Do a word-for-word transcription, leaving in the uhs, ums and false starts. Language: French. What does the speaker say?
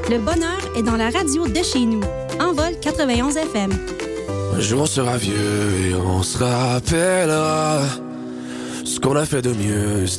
Le bonheur est dans la radio de chez nous. Envol quatre-vingt-onze F M. Un jour on sera vieux et on se rappellera ce qu'on a fait de mieux.